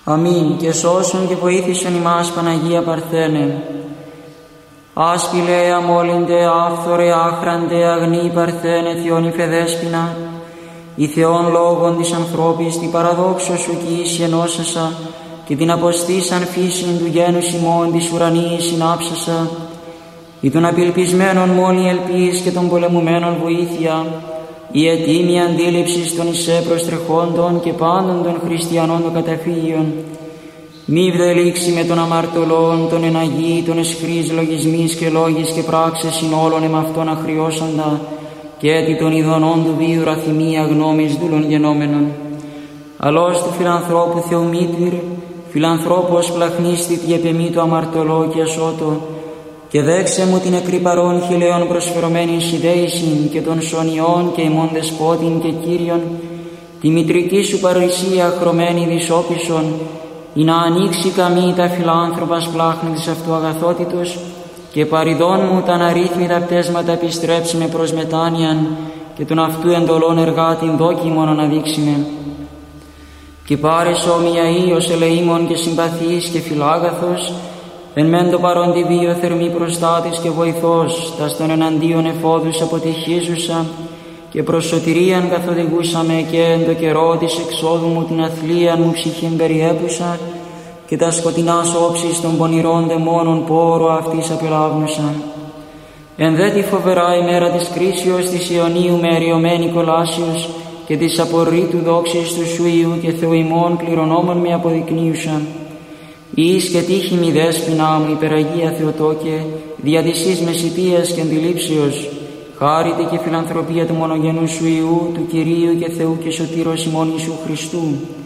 Αμήν. Και σώσον και βοήθησον ημάς, Παναγία Παρθένε. Άσπηλε, αμόλυντε, άφθορε, άχραντε, αγνή Παρθένε, Θεόν υφεδέσποινα, η Θεόν λόγων της ανθρώπης, την παραδόξω σου κι ίση ενώσασα, και την αποστήσαν φύσιν του γένους ημών της ουρανίης συνάψασα, ή των απελπισμένων μόνη ελπίς και των πολεμουμένων βοήθεια, η ετοίμη αντίληψης των εισέ προστρεχόντων και πάντων των χριστιανών των καταφύγιων. Μη βδελήξει με των αμαρτωλών, των εναγεί, των εσχρής λογισμής και λόγης και πράξες συν όλων εμαυτών αχριώσαντα, και έτι των ειδονών του βίου ραθυμία γνώμης δούλων γενόμενων. Αλώς του φιλανθρώπου Θεομήτηρ, φιλανθρώπος πλαχνίστη τη επεμή του αμαρτωλό και ασώτο, και δέξε μου την εκρυπαρών χιλέων προσφερωμένην συνδέησιν και των σωνιών και ημών δεσπότην και Κύριον, τη μητρική σου παρουσία χρωμένη δυσόπισον, ή να ανοίξει καμή τα φιλάνθρωπας πλάχνη της αυτού αγαθότητος, και παριδών μου τα αναρρύθμιτα πτέσματα επιστρέψουμε προς μετάνοιαν, και τον αυτού εντολών εργάτην δόκιμον αναδείξουμε. Και πάρες όμοια ίος ελεήμων και συμπαθής και φιλάγαθος, εν μεν το παρόν τη βίο θερμή προστάτης και βοηθός, τας των εναντίον εφόδους αποτυχίζουσα, και προς σωτηρίαν καθοδηγούσαμε, και εν το καιρό της εξόδου μου την αθλίαν μου ψυχήν περιέπουσα, και τα σκοτεινάς όψεις των πονηρών δαιμόνων πόρο αυτής απελάβνουσα. Εν δε τη φοβερά ημέρα της κρίσεως της Ιωνίου με εριωμένη κολάσεως, και της απορρίτου δόξης του σου Υιού και Θεού ημών κληρονόμων με αποδεικνύουσαν. Εις και τύχη μη δέσποινά μου υπεραγία Θεοτόκε, δια της εις μεσητείας και αντιλήψεως, χάρητη και φιλανθρωπία του μονογενού σου Υιού, του Κυρίου και Θεού και Σωτήρος ημών Ιησού Χριστού,